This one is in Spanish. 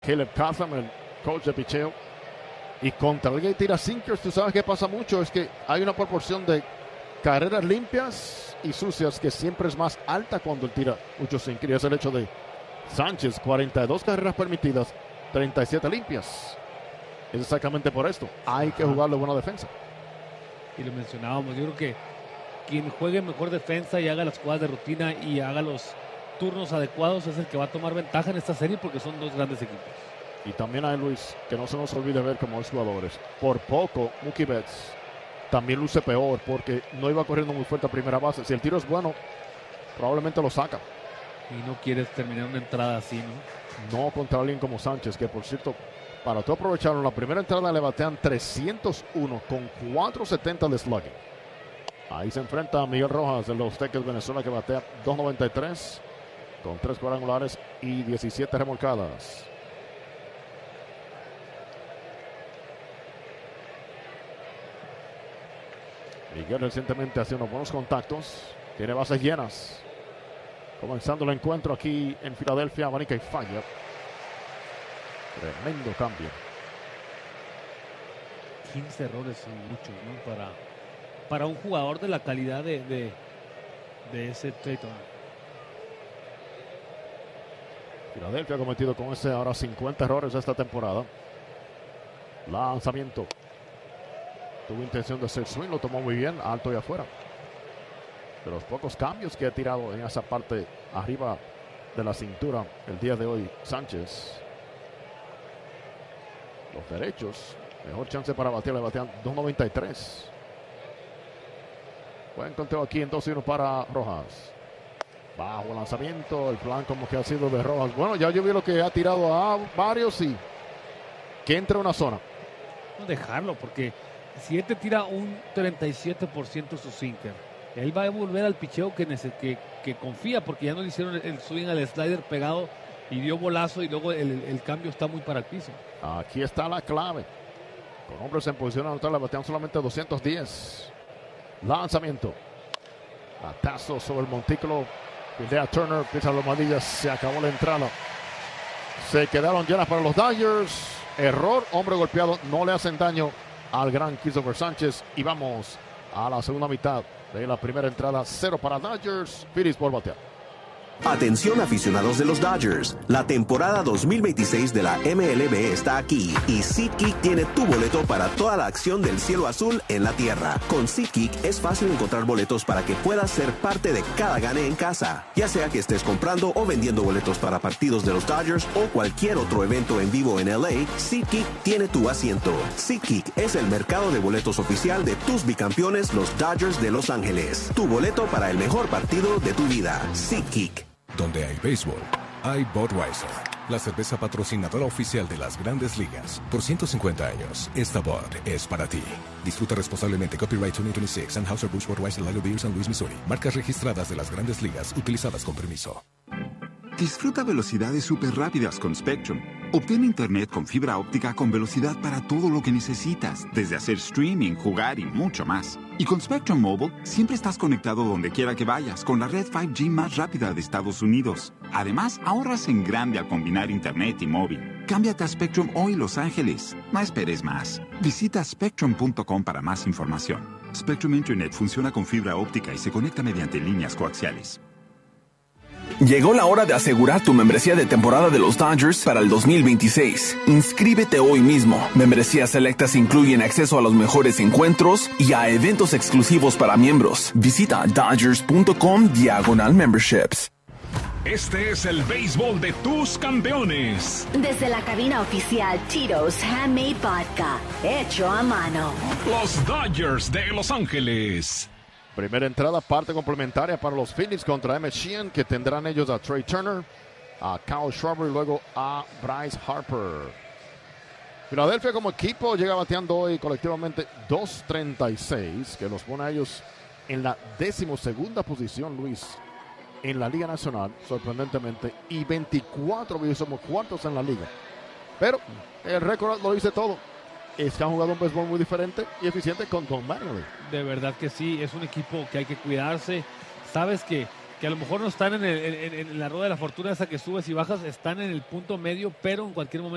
Caleb Cotham, el coach de picheo. Y contra alguien que tira sinkers, tú sabes que pasa mucho, es que hay una proporción de carreras limpias y sucias que siempre es más alta cuando él tira muchos sinkers. Y es el hecho de Sánchez, 42 carreras permitidas, 37 limpias. Es exactamente por esto. Hay que jugarle buena defensa. Y lo mencionábamos, yo creo que quien juegue mejor defensa y haga las jugadas de rutina y haga los turnos adecuados es el que va a tomar ventaja en esta serie porque son dos grandes equipos. Y también hay, Luis, que no se nos olvide ver como los jugadores. Por poco, Mookie Betts también luce peor porque no iba corriendo muy fuerte a primera base. Si el tiro es bueno, probablemente lo saca. Y no quieres terminar una entrada así, ¿no? No contra alguien como Sánchez, que por cierto, para tú aprovecharlo, en la primera entrada le batean 301 con 470 de slugging. Ahí se enfrenta a Miguel Rojas de los Teques Venezuela, que batea 293 con 3 cuadrangulares y 17 remolcadas. Miguel recientemente hace unos buenos contactos. Tiene bases llenas. Comenzando el encuentro aquí en Filadelfia. Abanica y falla. Tremendo cambio. 15 errores son muchos, ¿no? Para un jugador de la calidad de ese Trayton. Filadelfia ha cometido con ese ahora 50 errores esta temporada. Lanzamiento. Tuvo intención de hacer swing, lo tomó muy bien, alto y afuera. De los pocos cambios que ha tirado en esa parte arriba de la cintura el día de hoy, Sánchez. Los derechos, mejor chance para batear, le batean 2.93. Buen conteo aquí en 2-1 para Rojas. Bajo lanzamiento, el plan como que ha sido de Rojas. Bueno, ya yo vi lo que ha tirado a varios y que entre una zona. No dejarlo, porque si él te tira un 37% su sinker, él va a volver al picheo que confía, porque ya no le hicieron el swing al slider pegado y dio bolazo y luego el cambio está muy para el piso. Aquí está la clave. Con hombres en posición anotar, le batean solamente 210. Lanzamiento. Batazo sobre el montículo. Idea Turner, pisa los Madillas, se acabó la entrada. Se quedaron llenas para los Dodgers. Error, hombre golpeado, no le hacen daño al gran Christopher Sánchez. Y vamos a la segunda mitad de la primera entrada. 0 para Dodgers. Phillies por batear. Atención aficionados de los Dodgers, la temporada 2026 de la MLB está aquí y SeatGeek tiene tu boleto para toda la acción del cielo azul en la tierra. Con SeatGeek es fácil encontrar boletos para que puedas ser parte de cada gane en casa, ya sea que estés comprando o vendiendo boletos para partidos de los Dodgers o cualquier otro evento en vivo en LA. SeatGeek tiene tu asiento. SeatGeek es el mercado de boletos oficial de tus bicampeones, los Dodgers de Los Ángeles. Tu boleto para el mejor partido de tu vida. SeatGeek. Donde hay béisbol, hay Budweiser, la cerveza patrocinadora oficial de las Grandes Ligas. Por 150 años, esta Bud es para ti. Disfruta responsablemente. Copyright 2026, Anheuser-Busch Budweiser Lager Beer, San Luis, Missouri. Marcas registradas de las Grandes Ligas, utilizadas con permiso. Disfruta velocidades súper rápidas con Spectrum. Obtén internet con fibra óptica con velocidad para todo lo que necesitas, desde hacer streaming, jugar y mucho más. Y con Spectrum Mobile, siempre estás conectado donde quiera que vayas, con la red 5G más rápida de Estados Unidos. Además, ahorras en grande al combinar internet y móvil. Cámbiate a Spectrum hoy, Los Ángeles. No esperes más. Visita spectrum.com para más información. Spectrum Internet funciona con fibra óptica y se conecta mediante líneas coaxiales. Llegó la hora de asegurar tu membresía de temporada de los Dodgers para el 2026. Inscríbete hoy mismo. Membresías selectas incluyen acceso a los mejores encuentros y a eventos exclusivos para miembros. Visita Dodgers.com/memberships. Este es el béisbol de tus campeones. Desde la cabina oficial Tito's Handmade Vodka, hecho a mano. Los Dodgers de Los Ángeles. Primera entrada, parte complementaria para los Phillies contra Emmett Sheehan, que tendrán ellos a Trey Turner, a Kyle Schwarber y luego a Bryce Harper. Filadelfia como equipo llega bateando hoy colectivamente 2.36, que los pone a ellos en la 12ª posición, Luis, en la Liga Nacional, sorprendentemente, y 24 somos cuartos en la liga. Pero el récord lo dice todo. Es que han jugado un béisbol muy diferente y eficiente con Don Mattingly. De verdad que sí, es un equipo que hay que cuidarse. Sabes que a lo mejor no están en la rueda de la fortuna esa que subes y bajas, están en el punto medio, pero en cualquier momento